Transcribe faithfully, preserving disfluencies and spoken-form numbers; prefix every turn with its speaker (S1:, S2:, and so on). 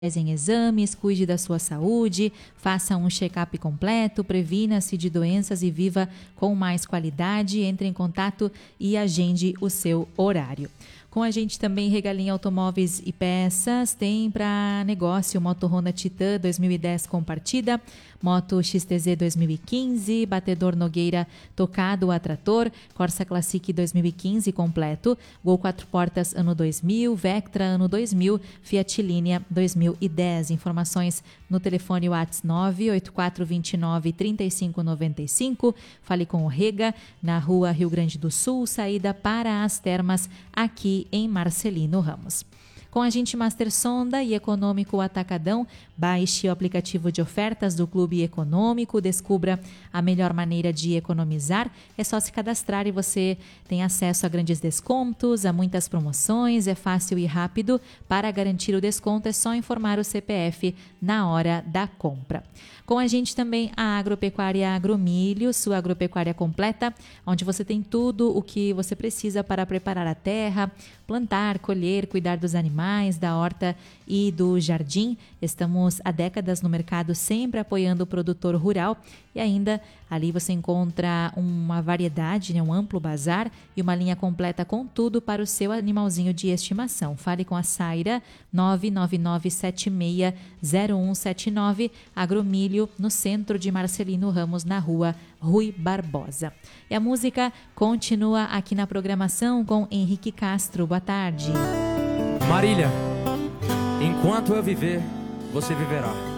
S1: em exames, cuide da sua saúde, faça um check-up completo, previna-se de doenças e viva com mais qualidade. Entre em contato e agende o seu horário. Com a gente também Regalinha Automóveis e Peças, tem para negócio moto Honda Titan dois mil e dez com partida, moto X T Z dois mil e quinze, batedor Nogueira tocado a trator, Corsa Classic dois mil e quinze completo, Gol quatro portas ano dois mil, Vectra ano dois mil, Fiat Linea dois mil e dez. Informações no telefone WhatsApp nove oito quatro dois nove três cinco nove cinco. Fale com o Rega, na rua Rio Grande do Sul, saída para as Termas, aqui em Marcelino Ramos. Com a gente Master Sonda e Econômico Atacadão, baixe o aplicativo de ofertas do Clube Econômico, descubra a melhor maneira de economizar. É só se cadastrar e você tem acesso a grandes descontos, a muitas promoções, é fácil e rápido. Para garantir o desconto é só informar o C P F na hora da compra. Com a gente também a Agropecuária Agromilho, sua agropecuária completa, onde você tem tudo o que você precisa para preparar a terra, plantar, colher, cuidar dos animais, da horta e do jardim. Estamos há décadas no mercado, sempre apoiando o produtor rural, e ainda ali você encontra uma variedade, né, um amplo bazar e uma linha completa com tudo para o seu animalzinho de estimação. Fale com a Saira, nove nove nove sete seis zero um sete nove, Agromilho, no centro de Marcelino Ramos, na rua Rui Barbosa. E a música continua aqui na programação com Henrique Castro. Boa tarde.
S2: Marília, enquanto eu viver, você viverá.